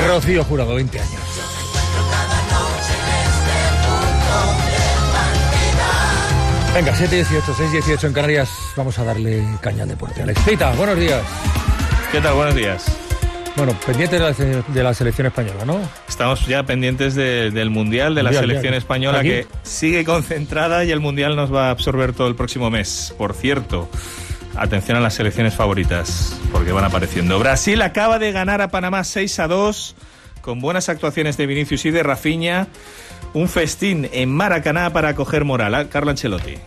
Rocío Jurado, 20 años. Venga, 7:18, 6:18 en Canarias. Vamos a darle caña al deporte. Alex Pita, buenos días. ¿Qué tal? Buenos días. Bueno, pendientes de la selección española, ¿no? Estamos ya pendientes del Mundial, de la selección española ¿aquí? Que sigue concentrada y el Mundial nos va a absorber todo el próximo mes. Por cierto, atención a las selecciones favoritas, porque van apareciendo. Brasil acaba de ganar a Panamá 6-2, con buenas actuaciones de Vinicius y de Rafinha. Un festín en Maracaná para coger moral. Carlo Ancelotti.